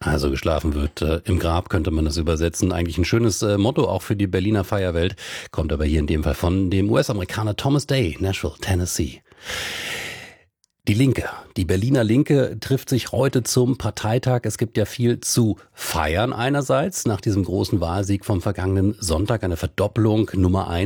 Also geschlafen wird im Grab, könnte man das übersetzen. Eigentlich ein schönes Motto auch für die Berliner Feierwelt, kommt aber hier in dem Fall von dem US-Amerikaner Thomas Day, Nashville, Tennessee. Die Linke, die Berliner Linke trifft sich heute zum Parteitag. Es gibt ja viel zu feiern einerseits nach diesem großen Wahlsieg vom vergangenen Sonntag, eine Verdoppelung Nummer 1